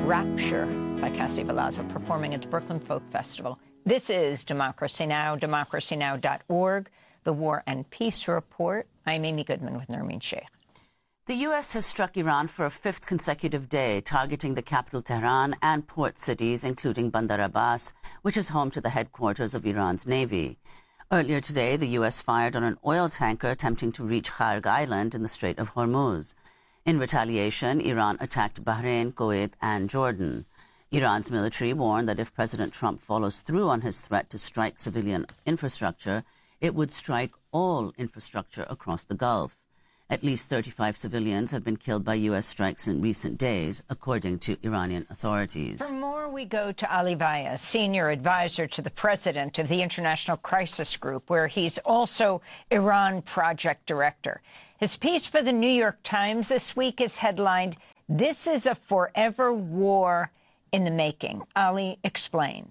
Rapture by Cassie Velazzo, performing at the Brooklyn Folk Festival. This is Democracy Now!, democracynow.org, the War and Peace Report. I'm Amy Goodman with Nermeen Sheikh. The U.S. has struck Iran for a fifth consecutive day, targeting the capital Tehran and port cities, including Bandar Abbas, which is home to the headquarters of Iran's Navy. Earlier today, the U.S. fired on an oil tanker attempting to reach Kharg Island in the Strait of Hormuz. In retaliation, Iran attacked Bahrain, Kuwait, and Jordan. Iran's military warned that if President Trump follows through on his threat to strike civilian infrastructure, it would strike all infrastructure across the Gulf. At least 35 civilians have been killed by U.S. strikes in recent days, according to Iranian authorities. For more, we go to Ali Vaez, senior advisor to the president of the International Crisis Group, where he's also Iran project director. His piece for the New York Times this week is headlined, "This is a Forever War in the Making." Ali, explain.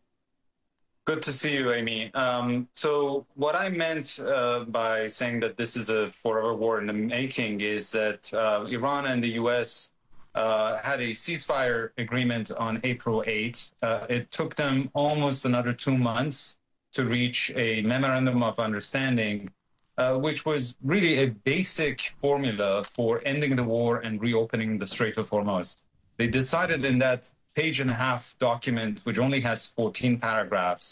Good to see you, Amy. So what I meant by saying that this is a forever war in the making is that Iran and the U.S. Had a ceasefire agreement on April 8th. It took them almost another 2 months to reach a memorandum of understanding, which was really a basic formula for ending the war and reopening the Strait of Hormuz. They decided in that page-and-a-half document, which only has 14 paragraphs,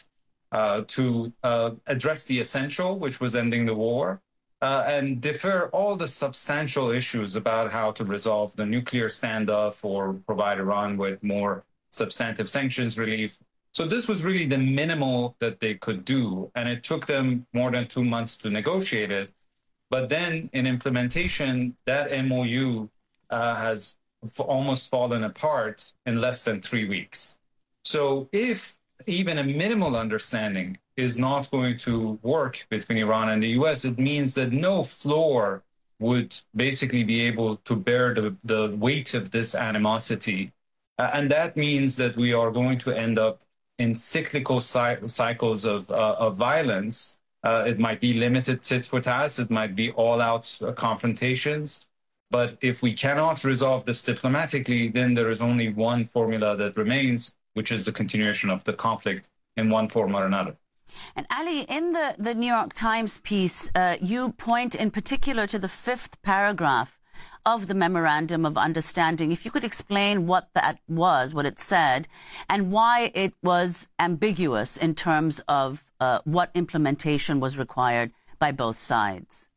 to address the essential, which was ending the war, and defer all the substantial issues about how to resolve the nuclear standoff or provide Iran with more substantive sanctions relief. So this was really the minimal that they could do, and it took them more than 2 months to negotiate it. But then in implementation, that MOU has almost fallen apart in less than 3 weeks. So if even a minimal understanding is not going to work between Iran and the U.S., it means that no floor would basically be able to bear the weight of this animosity. And that means that we are going to end up in cyclical cycles of violence. It might be limited tit for tats, it might be all-out confrontations. But if we cannot resolve this diplomatically, then there is only one formula that remains, which is the continuation of the conflict in one form or another. And Ali, in the New York Times piece, you point in particular to the 5th paragraph of the Memorandum of Understanding. If you could explain what that was, what it said, and why it was ambiguous in terms of what implementation was required by both sides.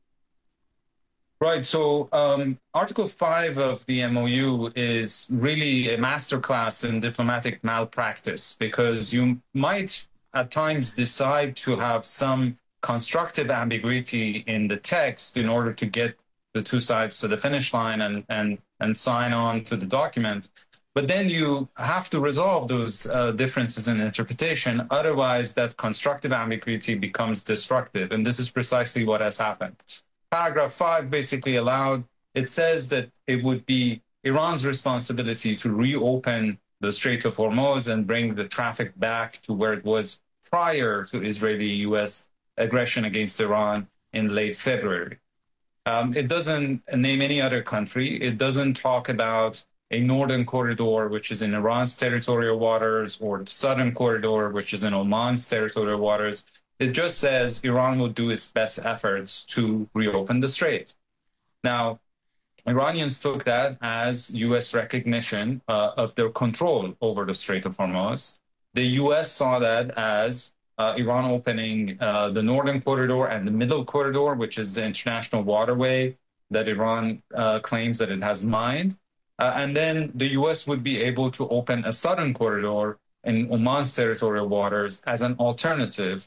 Right. So Article 5 of the MOU is really a masterclass in diplomatic malpractice, because you might at times decide to have some constructive ambiguity in the text in order to get the two sides to the finish line and sign on to the document. But then you have to resolve those differences in interpretation. Otherwise, that constructive ambiguity becomes destructive. And this is precisely what has happened. Paragraph 5 basically it says that it would be Iran's responsibility to reopen the Strait of Hormuz and bring the traffic back to where it was prior to Israeli-U.S. aggression against Iran in late February. It doesn't name any other country. It doesn't talk about a northern corridor, which is in Iran's territorial waters, or the southern corridor, which is in Oman's territorial waters. It just says Iran will do its best efforts to reopen the strait. Now, Iranians took that as U.S. recognition of their control over the Strait of Hormuz. The U.S. saw that as Iran opening the northern corridor and the middle corridor, which is the international waterway that Iran claims that it has mined. And then the U.S. would be able to open a southern corridor in Oman's territorial waters as an alternative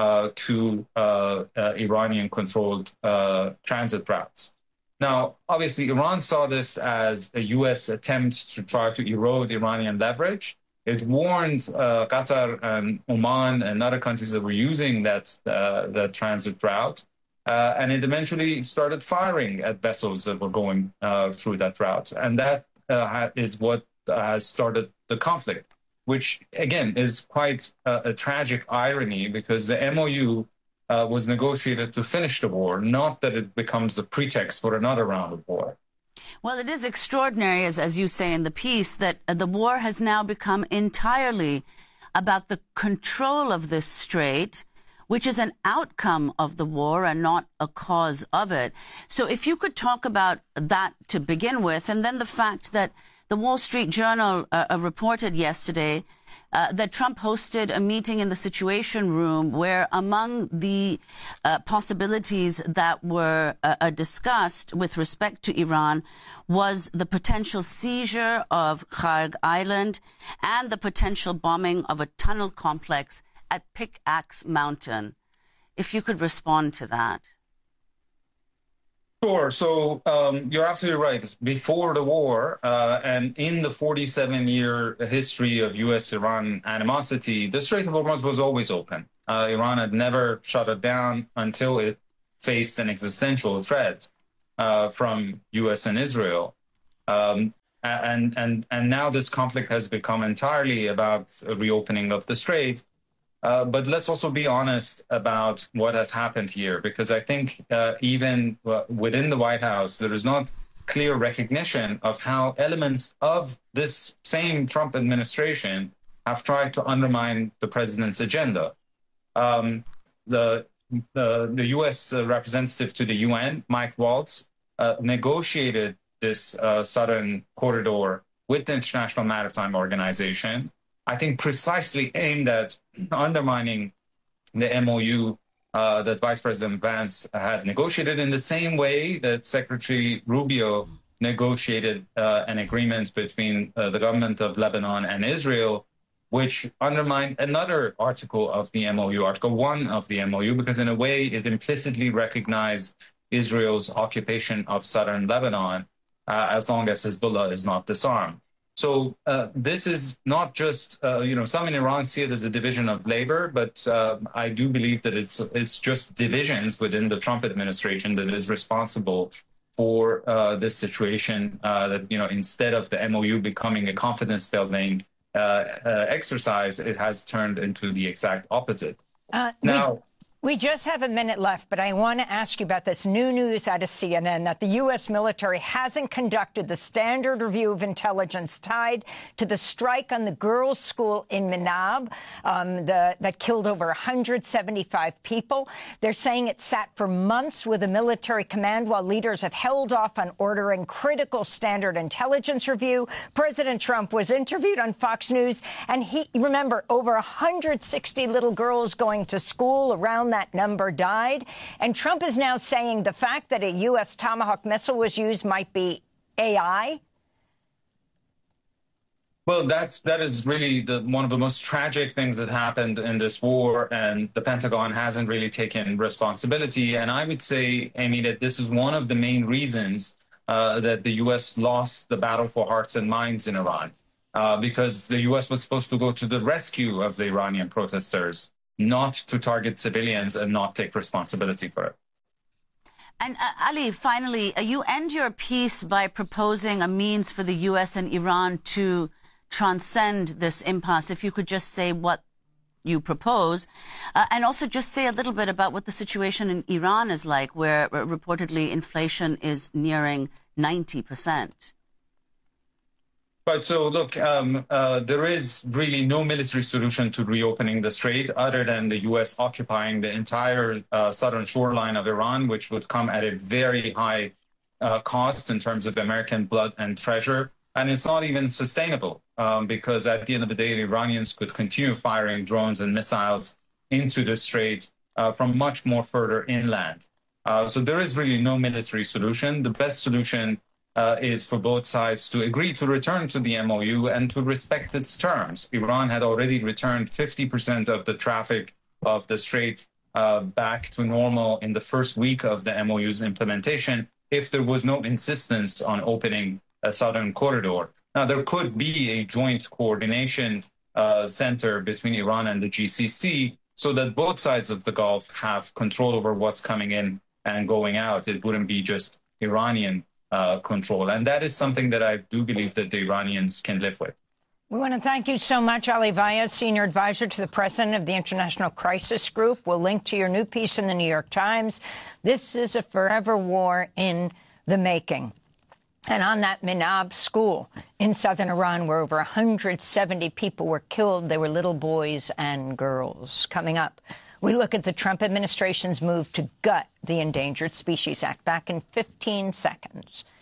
to Iranian-controlled transit routes. Now, obviously, Iran saw this as a U.S. attempt to try to erode Iranian leverage. It warned Qatar and Oman and other countries that were using that transit route, and it eventually started firing at vessels that were going through that route. And that is what has started the conflict, which, again, is quite a tragic irony, because the MOU was negotiated to finish the war, not that it becomes a pretext for another round of war. Well, it is extraordinary, as you say in the piece, that the war has now become entirely about the control of this strait, which is an outcome of the war and not a cause of it. So if you could talk about that to begin with, and then the fact that the Wall Street Journal reported yesterday that Trump hosted a meeting in the Situation Room where among the possibilities that were discussed with respect to Iran was the potential seizure of Kharg Island and the potential bombing of a tunnel complex at Pickaxe Mountain. If you could respond to that. Sure. So you're absolutely right. Before the war and in the 47-year history of U.S.-Iran animosity, the Strait of Hormuz was always open. Iran had never shut it down until it faced an existential threat from U.S. and Israel. And now this conflict has become entirely about a reopening of the Strait. But let's also be honest about what has happened here, because I think even within the White House, there is not clear recognition of how elements of this same Trump administration have tried to undermine the president's agenda. The U.S. representative to the UN, Mike Waltz, negotiated this southern corridor with the International Maritime Organization, I think precisely aimed at undermining the MOU that Vice President Vance had negotiated in the same way that Secretary Rubio negotiated an agreement between the government of Lebanon and Israel, which undermined another article of the MOU, Article 1 of the MOU, because in a way it implicitly recognized Israel's occupation of southern Lebanon as long as Hezbollah is not disarmed. So this is not just, some in Iran see it as a division of labor, but I do believe that it's just divisions within the Trump administration that is responsible for this situation, that, instead of the MOU becoming a confidence-building exercise, it has turned into the exact opposite. We just have a minute left, but I want to ask you about this new news out of CNN that the U.S. military hasn't conducted the standard review of intelligence tied to the strike on the girls' school in Minab that killed over 175 people. They're saying it sat for months with a military command while leaders have held off on ordering critical standard intelligence review. President Trump was interviewed on Fox News, and remember, over 160 little girls going to school around that number died. And Trump is now saying the fact that a U.S. Tomahawk missile was used might be AI. Well, that is really one of the most tragic things that happened in this war, and the Pentagon hasn't really taken responsibility. And I would say, Amy, that this is one of the main reasons that the U.S. lost the battle for hearts and minds in Iran, because the U.S. was supposed to go to the rescue of the Iranian protesters, not to target civilians and not take responsibility for it. And Ali, finally, you end your piece by proposing a means for the U.S. and Iran to transcend this impasse. If you could just say what you propose, and also just say a little bit about what the situation in Iran is like, where reportedly inflation is nearing 90%. Right. So, look, there is really no military solution to reopening the strait other than the U.S. occupying the entire southern shoreline of Iran, which would come at a very high cost in terms of American blood and treasure. And it's not even sustainable because at the end of the day, the Iranians could continue firing drones and missiles into the strait from much more further inland. So there is really no military solution. The best solution is for both sides to agree to return to the MOU and to respect its terms. Iran had already returned 50% of the traffic of the strait back to normal in the first week of the MOU's implementation if there was no insistence on opening a southern corridor. Now, there could be a joint coordination center between Iran and the GCC so that both sides of the Gulf have control over what's coming in and going out. It wouldn't be just Iranian control. And that is something that I do believe that the Iranians can live with. We want to thank you so much, Ali Vaez, Senior Advisor to the President of the International Crisis Group. We'll link to your new piece in the New York Times. This is a forever war in the making. And on that Minab school in southern Iran, where over 170 people were killed, they were little boys and girls. Coming up, we look at the Trump administration's move to gut the Endangered Species Act back in 15 seconds.